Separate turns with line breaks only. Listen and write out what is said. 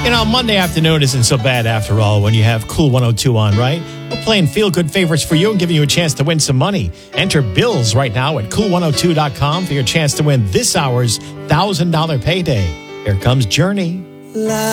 You know, Monday afternoon isn't so bad after all when you have Cool 102 on, right? We're playing feel-good favorites for you and giving you a chance to win some money. Enter Bills right now at cool102.com for your chance to win this hour's $1,000 payday. Here comes Journey.